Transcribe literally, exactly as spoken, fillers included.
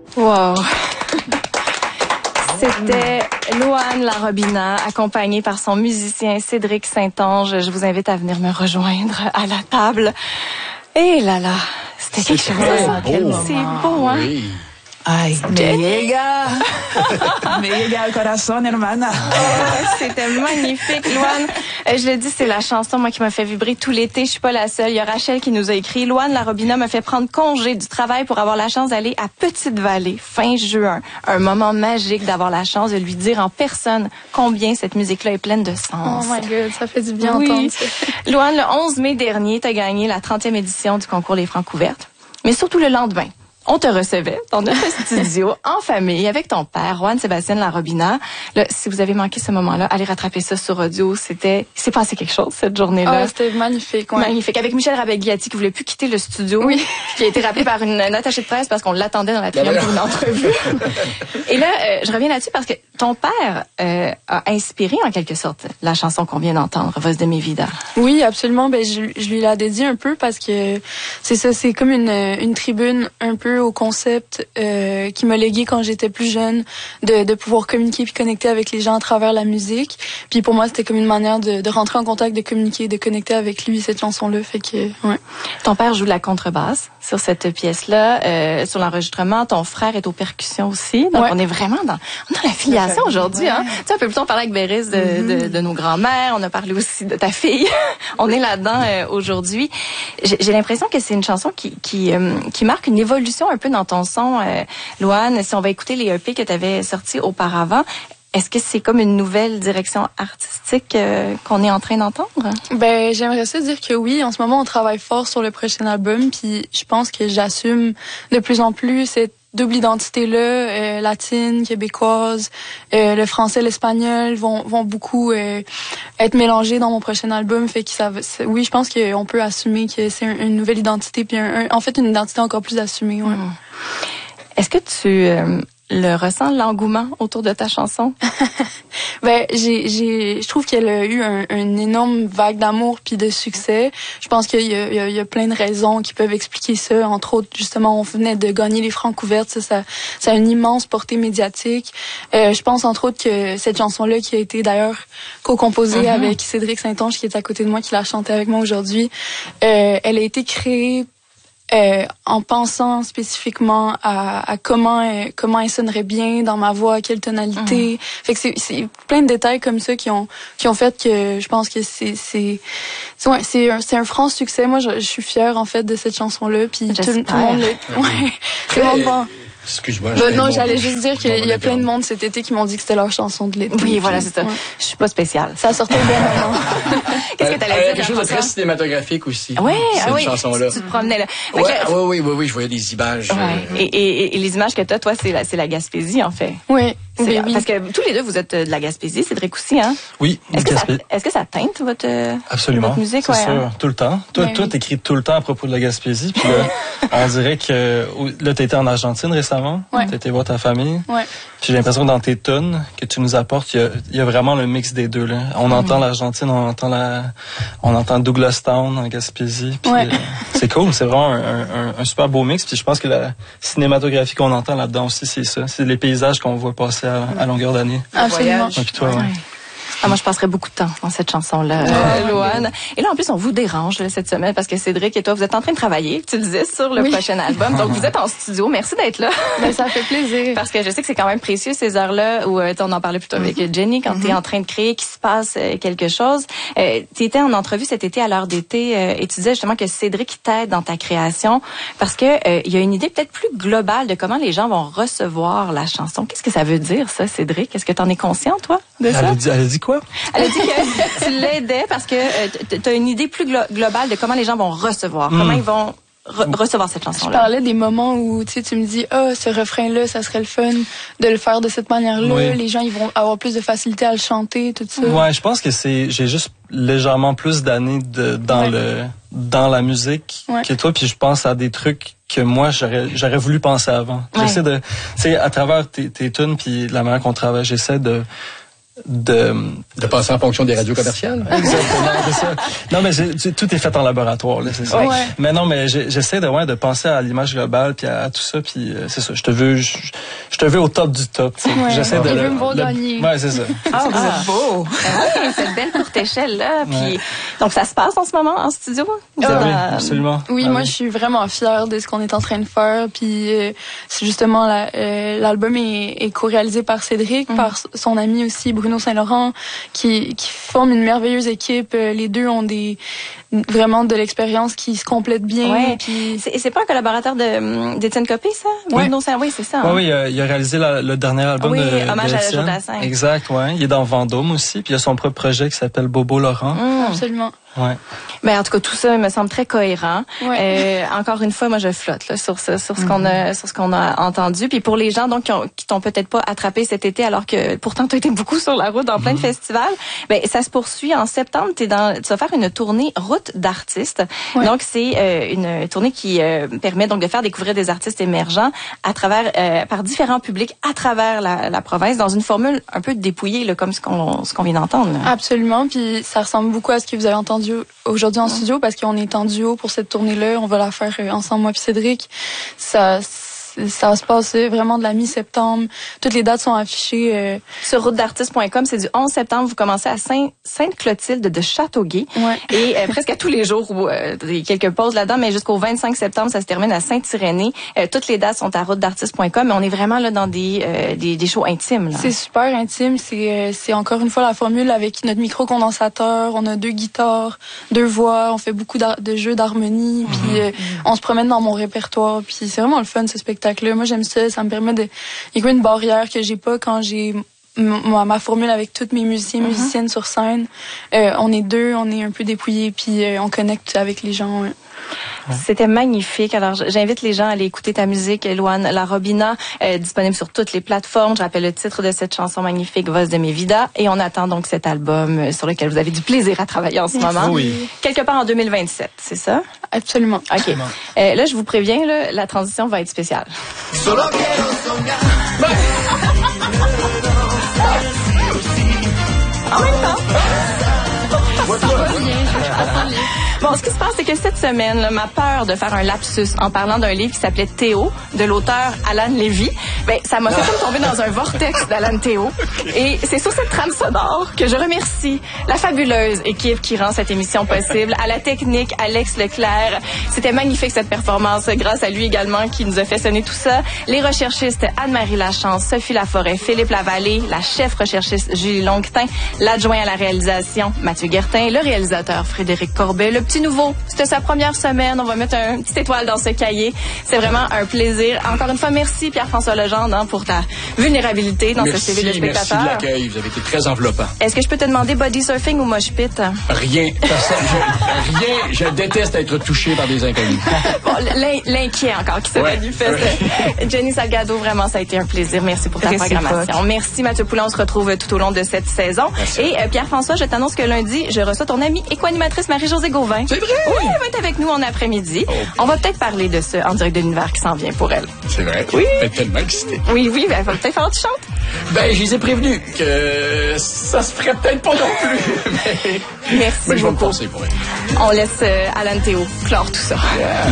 Wow! C'était Louane Larobina, accompagnée par son musicien Cédric Saint-Onge. Je vous invite à venir me rejoindre à la table. Et là là, c'était quelque chose. C'est beau, hein? Oui. Ay, me llega, me llega al corazón, hermana. Oh, c'était magnifique, Louane. Euh, je le dis, c'est la chanson, moi, qui m'a fait vibrer tout l'été. Je suis pas la seule. Il y a Rachel qui nous a écrit. Louane Larobina m'a fait prendre congé du travail pour avoir la chance d'aller à Petite-Vallée, fin juin. Un moment magique d'avoir la chance de lui dire en personne combien cette musique-là est pleine de sens. Oh my God, ça fait du bien oui. entendre ça. Louane, le onze mai dernier, tu as gagné la trentième édition du concours Les Francs couvertes. Mais surtout le lendemain, on te recevait dans notre studio, en famille, avec ton père, Juan-Sébastien Larobina. Là, si vous avez manqué ce moment-là, allez rattraper ça sur audio. C'était, il s'est passé quelque chose cette journée-là. Ah, c'était magnifique, ouais. Magnifique. Avec Michel Rabelghiati qui voulait plus quitter le studio. Oui. Qui a été rappelé par une, une attachée de presse parce qu'on l'attendait dans la trième pour une entrevue. Et là, euh, je reviens là-dessus parce que ton père euh, a inspiré, en quelque sorte, la chanson qu'on vient d'entendre, Voz de mi vida. Oui, absolument. Ben, je, je lui l'ai dédié un peu parce que c'est ça, c'est comme une, une tribune un peu au concept euh, qui m'a légué quand j'étais plus jeune, de, de pouvoir communiquer puis connecter avec les gens à travers la musique. Puis pour moi, c'était comme une manière de, de rentrer en contact, de communiquer, de connecter avec lui, cette chanson-là. Fait que, ouais. Ton père joue de la contrebasse sur cette pièce-là, euh, sur l'enregistrement. Ton frère est aux percussions aussi. Donc, ouais. on est vraiment dans, dans la filiation aujourd'hui. Ouais. Hein? Tu sais, un peu plus tôt, on parlait avec Béris de, mm-hmm. de, de nos grands-mères. On a parlé aussi de ta fille. On est là-dedans euh, aujourd'hui. J'ai, j'ai l'impression que c'est une chanson qui, qui, euh, qui marque une évolution un peu dans ton son, euh, Louane. Si on va écouter les E P que tu avais sortis auparavant, est-ce que c'est comme une nouvelle direction artistique euh, qu'on est en train d'entendre? Ben, j'aimerais ça dire que oui. En ce moment, on travaille fort sur le prochain album, puis je pense que j'assume de plus en plus cette double identité-là, euh, latine, québécoise, euh, le français, l'espagnol vont vont beaucoup euh, être mélangés dans mon prochain album. Fait que ça, oui, je pense qu'on peut assumer que c'est un, une nouvelle identité, puis un, un, en fait une identité encore plus assumée. Ouais. Mmh. Est-ce que tu euh, le ressens, l'engouement autour de ta chanson? Ben, j'ai, j'ai, je trouve qu'elle a eu un, une énorme vague d'amour puis de succès. Je pense qu'il y a, il y a, il y a plein de raisons qui peuvent expliquer ça. Entre autres, justement, on venait de gagner les Francs couvertes. Ça, ça, ça a une immense portée médiatique. Euh, je pense, entre autres, que cette chanson-là, qui a été d'ailleurs co-composée mm-hmm. avec Cédric Saint-Onge, qui est à côté de moi, qui l'a chantée avec moi aujourd'hui, euh, elle a été créée Euh, en pensant spécifiquement à, à comment euh, comment elle sonnerait bien dans ma voix, quelle tonalité. Mmh. Fait que c'est, c'est plein de détails comme ça qui ont qui ont fait que je pense que c'est c'est c'est, ouais, c'est un c'est un franc succès. Moi, je, je suis fière en fait de cette chanson-là. Puis tout, tout le monde, le, ouais, tout le monde va. Excuse-moi. Ben, non, j'allais juste dire qu'il y a plein de monde cet été qui m'ont dit que c'était leur chanson de l'été. Oui, puis, voilà, c'est ça. Ouais. Je suis pas spéciale. Ça sortait bien moment. Qu'est-ce que t'allais euh, dire? Quelque chose de très cinématographique aussi. Oui, cette ah oui. chanson-là. Tu, tu te promenais là. Ouais, là, oui, oui, oui, oui, je voyais des images. Ouais. Euh... Et, et, et les images que t'as, toi, c'est la, c'est la Gaspésie, en fait. Oui. Oui, oui. Parce que tous les deux, vous êtes de la Gaspésie, Cédric aussi, hein? Oui, est-ce que, ça, Gaspé... est-ce que ça teinte votre, Absolument, votre musique? C'est ouais, sûr, hein? tout le temps. Toi, ben toi oui. t'écris tout le temps à propos de la Gaspésie. Puis là, on dirait que là, t'as été en Argentine récemment. Ouais. T'as été voir ta famille. Ouais. Puis j'ai l'impression que dans tes tunes que tu nous apportes, il y a, il y a vraiment le mix des deux. Là. On mmh. entend l'Argentine, on entend la, on entend Douglastown en Gaspésie. Puis ouais. euh, c'est cool, c'est vraiment un, un, un super beau mix. Puis je pense que la cinématographie qu'on entend là-dedans aussi, c'est ça. C'est les paysages qu'on voit passer à, à longueur d'année. Absolument. Et puis toi, ouais. Ouais. Ah, moi, je passerais beaucoup de temps dans cette chanson-là, euh, Louane. Et là, en plus, on vous dérange là, cette semaine parce que Cédric et toi, vous êtes en train de travailler, tu le disais, sur le oui. prochain album. Donc, vous êtes en studio. Merci d'être là. Ben, ça fait plaisir. Parce que je sais que c'est quand même précieux, ces heures-là où euh, on en parlait plutôt avec mm-hmm. Jenny, quand mm-hmm. tu es en train de créer, qu'il se passe euh, quelque chose. Euh, tu étais en entrevue cet été à l'heure d'été euh, et tu disais justement que Cédric t'aide dans ta création parce que euh, il y a une idée peut-être plus globale de comment les gens vont recevoir la chanson. Qu'est-ce que ça veut dire, ça, Cédric? Est-ce que tu en es conscient, toi, de ça? Elle a dit, elle a dit quoi? Elle a dit que tu l'aidais parce que euh, tu as une idée plus glo- globale de comment les gens vont recevoir, mm. comment ils vont re- recevoir cette chanson-là. Je parlais des moments où tu sais, tu me dis « Ah, oh, ce refrain-là, ça serait le fun de le faire de cette manière-là. Oui. Les gens, ils vont avoir plus de facilité à le chanter, tout ça. » Ouais, je pense que c'est... J'ai juste légèrement plus d'années de, dans ouais. le dans la musique ouais. que toi, puis je pense à des trucs que moi, j'aurais j'aurais voulu penser avant. Ouais. J'essaie de... Tu sais, à travers tes, tes tunes puis la manière qu'on travaille, j'essaie de... de De passer en fonction des radios commerciales. Exactement, c'est ça. Non, mais j'ai, j'ai- tout est fait en laboratoire, là, c'est ça. Ouais. Mais non, mais j'ai- j'essaie de, ouais, de penser à l'image globale puis à, à tout ça, puis euh, c'est ça. Je te veux, je, je te veux au top du top. tu sais. Ouais. J'essaie de. Il le- veut me voir le- gagner. Ouais, c'est ça. Ah, vous êtes beau. Ben oui, cette belle courte échelle-là. Puis, Ouais. donc, ça se passe en ce moment en studio? Vous Ah êtes Oui, dans- absolument. Oui, Ah moi, je suis vraiment fière de ce qu'on est en train de faire. Puis, euh, c'est justement, la, euh, l'album est, est co-réalisé par Cédric, Mm. par s- son ami aussi, Bruno Saint-Laurent, qui, qui forment une merveilleuse équipe. Euh, Les deux ont des vraiment de l'expérience qui se complètent bien. Ouais. Puis, C'est, c'est pas un collaborateur de, d'Étienne Copé, ça? Oui. Bruno Saint- oui, c'est ça. Ouais, hein? oui, il a, il a réalisé la- le dernier album Oui, de Hommage de à Étienne. Jodassin. Exact, ouais. Il est dans Vendôme aussi, puis il a son propre projet qui s'appelle Bobo Laurent. Hum. absolument. Ouais. Ben, en tout cas, tout ça me semble très cohérent. Ouais. Euh, encore une fois, moi, je flotte là, sur ce, sur ce qu'on a, sur ce qu'on a entendu. Puis pour les gens donc qui, ont, qui t'ont peut-être pas attrapé cet été, alors que pourtant tu as été beaucoup sur la route dans plein de festivals, ben ça se poursuit en septembre. T'es dans, tu vas faire une tournée route d'artistes. Ouais. Donc c'est euh, une tournée qui euh, permet donc de faire découvrir des artistes émergents à travers, euh, par différents publics à travers la, la province, dans une formule un peu dépouillée, là, comme ce qu'on, ce qu'on vient d'entendre. là. Absolument. Puis, ça ressemble beaucoup à ce que vous avez entendu aujourd'hui en studio parce qu'on est en duo pour cette tournée-là. On va la faire euh, ensemble, moi puis Cédric. Ça, ça se passe vraiment de la mi-septembre. Toutes les dates sont affichées. Euh, Sur route d'artiste point com, c'est du onze septembre. Vous commencez à Saint, Sainte-Clotilde de Châteauguay. Ouais. Et euh, presque à tous les jours, où, euh, il y a quelques pauses là-dedans, mais jusqu'au vingt-cinq septembre, ça se termine à Saint-Irénée. Euh, toutes les dates sont à route d'artiste point com, mais on est vraiment là dans des, euh, des, des shows intimes. Là. C'est super intime. C'est euh, c'est encore une fois la formule avec notre micro-condensateur. On a deux guitares, deux voix. On fait beaucoup d'ar- de jeux d'harmonie. Puis euh, on se promène dans mon répertoire. Puis c'est vraiment le fun, ce spectacle-là. Moi, j'aime ça. Ça me permet de... Il y a comme une barrière que j'ai pas quand j'ai m- ma, ma formule avec tous mes musiciens, musiciennes sur scène. Euh, on est deux, on est un peu dépouillés. Puis euh, on connecte avec les gens. Ouais. C'était magnifique. Alors, j'invite les gens à aller écouter ta musique, Louane La Robina, euh, disponible sur toutes les plateformes. Je rappelle le titre de cette chanson magnifique, Voz de mes vidas. Et on attend donc cet album euh, sur lequel vous avez du plaisir à travailler en ce Merci. moment. Oui. Quelque part en deux mille vingt-sept, c'est ça? Absolument. OK. Euh, là, je vous préviens, là, la transition va être spéciale. En même temps. Bon, ce qui se passe, c'est que cette semaine, là, ma peur de faire un lapsus en parlant d'un livre qui s'appelait Théo, de l'auteur Alan Lévy, ben, ça m'a fait comme tomber dans un vortex d'Alan Théo. Et c'est sur cette trame sonore que je remercie la fabuleuse équipe qui rend cette émission possible, à la technique, Alex Leclerc. C'était magnifique cette performance, grâce à lui également qui nous a fait sonner tout ça. Les recherchistes Anne-Marie Lachance, Sophie Laforêt, Philippe Lavallée, la chef recherchiste Julie Longtin, l'adjoint à la réalisation Mathieu Guertin, le réalisateur Frédéric Corbet, le petit nouveau. C'était sa première semaine. On va mettre un petite étoile dans ce cahier. C'est vraiment un plaisir. Encore une fois, merci Pierre-François Legendre hein, pour ta vulnérabilité dans Merci, ce C V de merci spectateur. de l'accueil. Vous avez été très enveloppant. Est-ce que je peux te demander body surfing ou mosh pit? Rien. Personne, je, rien. Je déteste être touché par des inconnus. Bon, l'in- l'inquiet encore qui se Ouais. manifeste. Jenny Salgado, vraiment, ça a été un plaisir. Merci pour ta Réciproque. programmation. Merci Mathieu Poulin. On se retrouve tout au long de cette saison. Merci. Et euh, Pierre-François, je t'annonce que lundi, je reçois ton amie éco-animatrice Marie-Josée Gauvin. C'est vrai? Oui, elle va être avec nous en après-midi. On va peut-être parler de ce en direct de l'univers qui s'en vient pour elle. C'est vrai. Oui. Elle est tellement excitée. Oui, oui, ben, elle va peut-être falloir que tu chantes. Ben, je les ai prévenus que ça se ferait peut-être pas non plus. Mais, Merci mais je vais me beaucoup. forcer pour elle. On laisse euh, Alan Théo clore tout ça.